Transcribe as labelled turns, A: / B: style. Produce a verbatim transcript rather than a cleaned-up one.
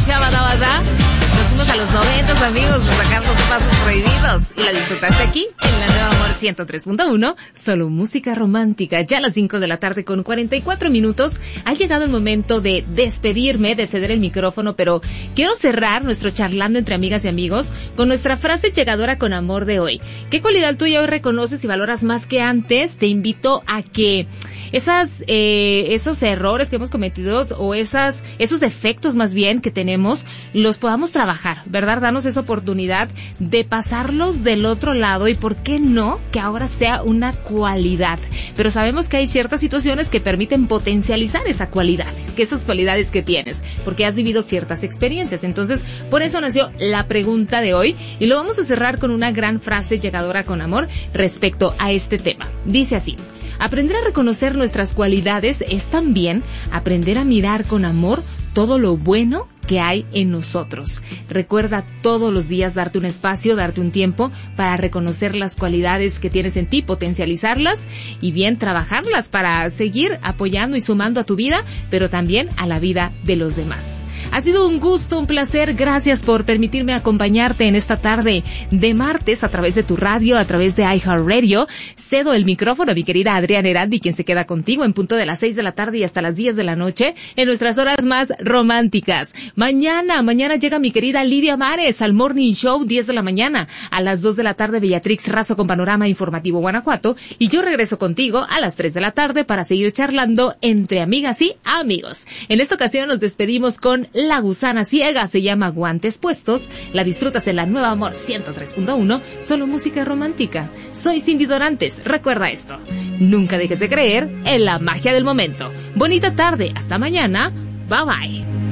A: Shabadabada. Nos fuimos a los noventas, amigos, a sacar los pasos prohibidos. Y la disfrutaste aquí, en la Nueva Amor ciento tres punto uno. Solo música romántica. Ya a las cinco de la tarde con cuarenta y cuatro minutos. Ha llegado el momento de despedirme, de ceder el micrófono, pero quiero cerrar nuestro charlando entre amigas y amigos con nuestra frase llegadora con amor de hoy. ¿Qué cualidad tuya hoy reconoces y valoras más que antes? Te invito a que esas, eh, esos errores que hemos cometido o esas, esos defectos más bien que tenemos, los podamos trabajar, ¿verdad? Darnos esa oportunidad de pasarlos del otro lado y por qué no que ahora sea una cualidad. Pero sabemos que hay ciertas situaciones que permiten potencializar esa cualidad, que esas cualidades que tienes, porque has vivido ciertas experiencias. Entonces, por eso nació la pregunta de hoy y lo vamos a cerrar con una gran frase llegadora con amor respecto a este tema. Dice así: aprender a reconocer nuestras cualidades es también aprender a mirar con amor todo lo bueno que hay en nosotros. Recuerda todos los días darte un espacio, darte un tiempo para reconocer las cualidades que tienes en ti, potencializarlas y bien trabajarlas para seguir apoyando y sumando a tu vida, pero también a la vida de los demás. Ha sido un gusto, un placer. Gracias por permitirme acompañarte en esta tarde de martes a través de tu radio, a través de iHeartRadio. Cedo el micrófono a mi querida Adriana Erandi, quien se queda contigo en punto de las seis de la tarde y hasta las diez de la noche en nuestras horas más románticas. Mañana, mañana llega mi querida Lidia Mares al Morning Show, diez de la mañana. A las dos de la tarde, Beatrix Razo con Panorama Informativo Guanajuato. Y yo regreso contigo a las tres de la tarde para seguir charlando entre amigas y amigos. En esta ocasión nos despedimos con La Gusana Ciega, se llama Guantes Puestos. La disfrutas en la Nueva Amor ciento tres punto uno, solo música romántica. Soy Cindy Dorantes, recuerda esto: nunca dejes de creer en la magia del momento. Bonita tarde, hasta mañana, bye bye.